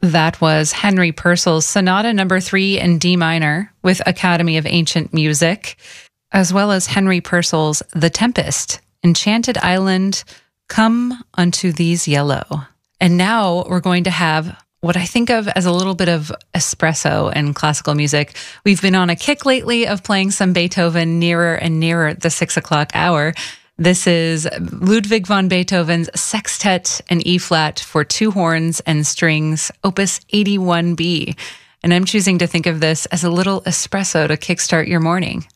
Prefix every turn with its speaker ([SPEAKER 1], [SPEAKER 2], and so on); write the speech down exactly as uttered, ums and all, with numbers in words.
[SPEAKER 1] That was Henry Purcell's Sonata Number Three in D minor with Academy of Ancient Music, as well as Henry Purcell's The Tempest, Enchanted Island, Come Unto These Yellow. And now we're going to have what I think of as a little bit of espresso in classical music. We've been on a kick lately of playing some Beethoven nearer and nearer the six o'clock hour. This is Ludwig van Beethoven's Sextet in E-flat for two horns and strings, Opus eighty-one B. And I'm choosing to think of this as a little espresso to kickstart your morning.